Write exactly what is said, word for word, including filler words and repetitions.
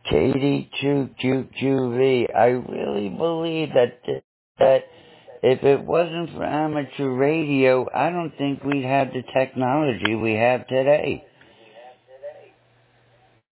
Katie Choo Choo Choo V. I really believe that that if it wasn't for amateur radio, I don't think we'd have the technology we have today.